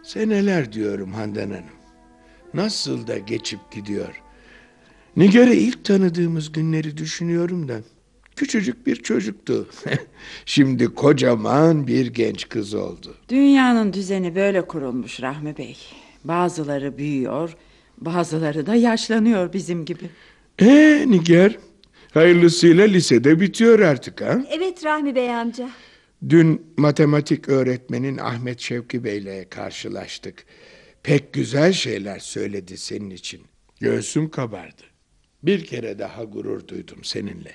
Seneler diyorum Handan Hanım. Nasıl da geçip gidiyor. Nigar'ı ilk tanıdığımız günleri düşünüyorum da. Küçücük bir çocuktu. Şimdi kocaman bir genç kız oldu. Dünyanın düzeni böyle kurulmuş Rahmi Bey. Bazıları büyüyor, bazıları da yaşlanıyor bizim gibi. Nigar, hayırlısıyla lisede bitiyor artık ha? Evet Rahmi Bey amca. Dün matematik öğretmenin Ahmet Şevki Bey'le karşılaştık. Pek güzel şeyler söyledi senin için. Göğsüm kabardı. Bir kere daha gurur duydum seninle.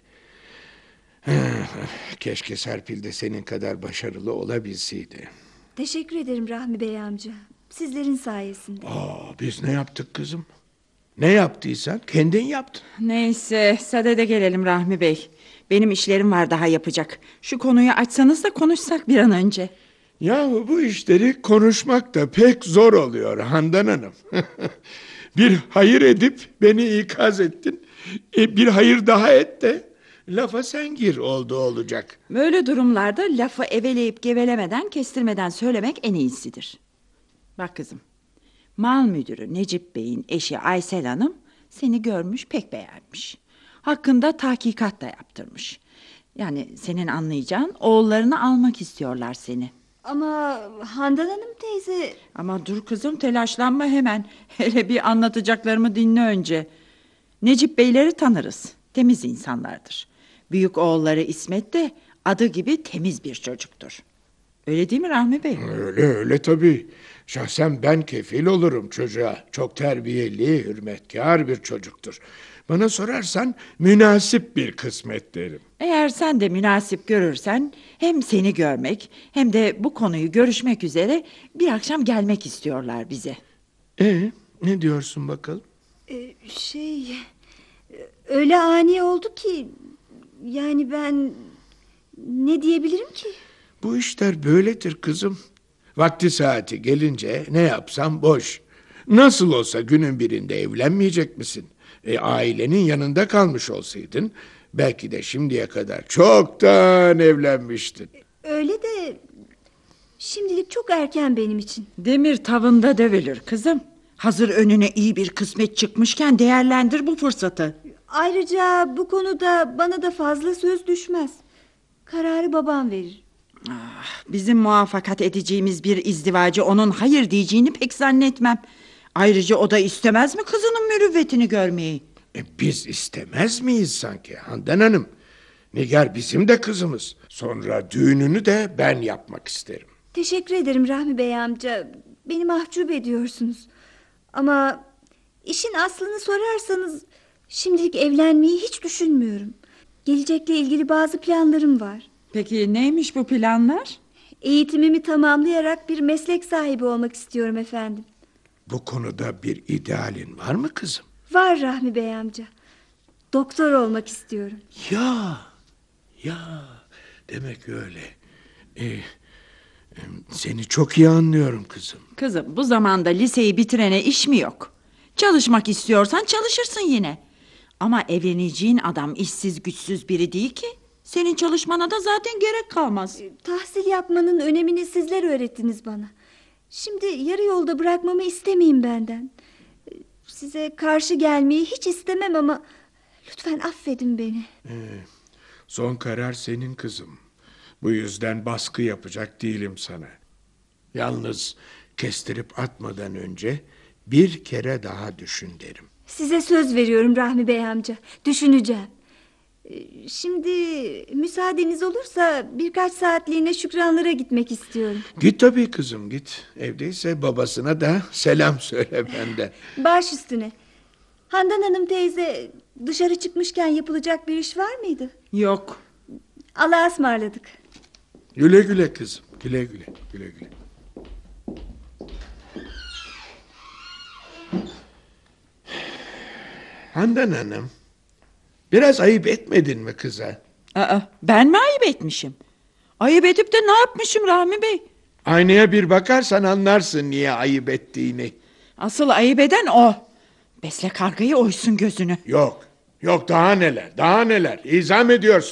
Keşke Serpil de senin kadar başarılı olabilseydi. Teşekkür ederim Rahmi Bey amca. Sizlerin sayesinde. Biz ne yaptık kızım? Ne yaptıysan kendin yaptın. Neyse, sadede gelelim Rahmi Bey. Benim işlerim var daha yapacak. Şu konuyu açsanız da konuşsak bir an önce. Yahu bu işleri konuşmak da pek zor oluyor Handan Hanım. Bir hayır edip beni ikaz ettin. Bir hayır daha et de lafa sen gir olacak. Böyle durumlarda lafı eveleyip gevelemeden, kestirmeden söylemek en iyisidir. Bak kızım, mal müdürü Necip Bey'in eşi Aysel Hanım seni görmüş, pek beğenmiş. Hakkında tahkikat da yaptırmış. Yani senin anlayacağın, oğullarını almak istiyorlar seni. Ama Handan Hanım teyze... Ama dur kızım, telaşlanma hemen. Hele bir anlatacaklarımı dinle önce. Necip Beyleri tanırız. Temiz insanlardır. Büyük oğulları İsmet de adı gibi temiz bir çocuktur. Öyle değil mi Rahmi Bey? Öyle tabii. Şahsen ben kefil olurum çocuğa. Çok terbiyeli, hürmetkar bir çocuktur. Bana sorarsan münasip bir kısmet derim. Eğer sen de münasip görürsen hem seni görmek hem de bu konuyu görüşmek üzere bir akşam gelmek istiyorlar bize. Ne diyorsun bakalım? Öyle ani oldu ki... Yani ben... Ne diyebilirim ki? Bu işler böyledir kızım. Vakti saati gelince ne yapsam boş. Nasıl olsa günün birinde evlenmeyecek misin? Ailenin yanında kalmış olsaydın belki de şimdiye kadar çoktan evlenmiştin. Öyle de... Şimdilik çok erken benim için. Demir tavında dövülür kızım. Hazır önüne iyi bir kısmet çıkmışken değerlendir bu fırsatı. Ayrıca bu konuda bana da fazla söz düşmez. Kararı babam verir. Bizim muvaffakat edeceğimiz bir izdivacı onun hayır diyeceğini pek zannetmem. Ayrıca o da istemez mi kızının mürüvvetini görmeyi? Biz istemez miyiz sanki Handan Hanım? Nigar bizim de kızımız. Sonra düğününü de ben yapmak isterim. Teşekkür ederim Rahmi Bey amca. Beni mahcup ediyorsunuz. Ama işin aslını sorarsanız... Şimdilik evlenmeyi hiç düşünmüyorum. Gelecekle ilgili bazı planlarım var. Peki neymiş bu planlar? Eğitimimi tamamlayarak bir meslek sahibi olmak istiyorum efendim. Bu konuda bir idealin var mı kızım? Var Rahmi Bey amca. Doktor olmak istiyorum. Ya demek öyle. Seni çok iyi anlıyorum kızım. Kızım, bu zamanda liseyi bitirene iş mi yok? Çalışmak istiyorsan çalışırsın yine. Ama evleneceğin adam işsiz güçsüz biri değil ki. Senin çalışmana da zaten gerek kalmaz. Tahsil yapmanın önemini sizler öğrettiniz bana. Şimdi yarı yolda bırakmamı istemeyin benden. Size karşı gelmeyi hiç istemem ama... Lütfen affedin beni. Son karar senin kızım. Bu yüzden baskı yapacak değilim sana. Yalnız kestirip atmadan önce bir kere daha düşün derim. Size söz veriyorum Rahmi Bey amca. Düşüneceğim. Şimdi müsaadeniz olursa birkaç saatliğine Şükranlara gitmek istiyorum. Git tabii kızım git. Evdeyse babasına da selam söyle benden. Baş üstüne. Handan Hanım teyze, dışarı çıkmışken yapılacak bir iş var mıydı? Yok. Allah'a ısmarladık. Güle güle kızım. Güle güle. Güle güle. Handan Hanım, biraz ayıp etmedin mi kıza? Ben mi ayıp etmişim? Ayıp edip de ne yapmışım Rahmi Bey? Aynaya bir bakarsan anlarsın niye ayıp ettiğini. Asıl ayıp eden o. Besle kargayı oysun gözünü. Yok daha neler İzam ediyorsun.